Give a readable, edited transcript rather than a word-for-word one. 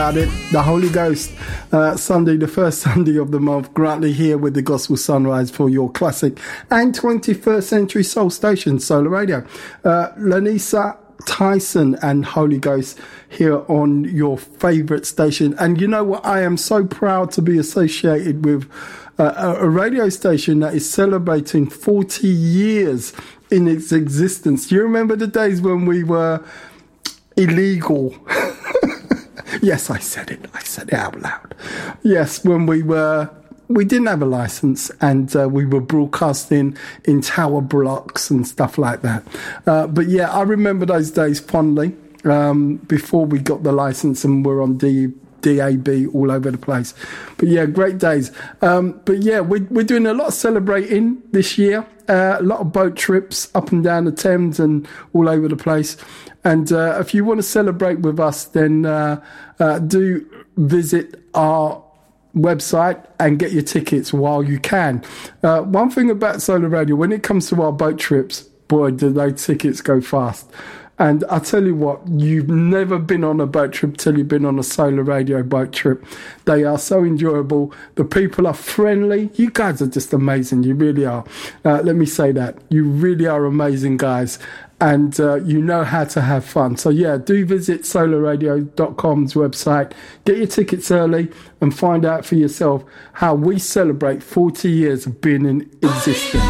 It, the Holy Ghost, Sunday, the first Sunday of the month. Grantley here with the Gospel Sunrise for your classic and 21st century soul station, Solar Radio. Lanisa Tyson and Holy Ghost here on your favourite station. And you know what? I am so proud to be associated with a radio station that is celebrating 40 years in its existence. Do you remember the days when we were illegal? Yes, I said it out loud. Yes, when we didn't have a license and we were broadcasting in tower blocks and stuff like that. But yeah, I remember those days fondly, before we got the license and we're on DAB all over the place. But yeah, great days. But yeah, we're doing a lot of celebrating this year. A lot of boat trips up and down the Thames and all over the place. And if you want to celebrate with us, then do visit our website and get your tickets while you can. One thing about Solar Radio, when it comes to our boat trips, boy, do those tickets go fast. And I tell you what, you've never been on a boat trip till you've been on a Solar Radio boat trip. They are so enjoyable. The people are friendly. You guys are just amazing. You really are. Let me say that. You really are amazing guys. And you know how to have fun. So yeah, do visit solarradio.com's website. Get your tickets early and find out for yourself how we celebrate 40 years of being in existence.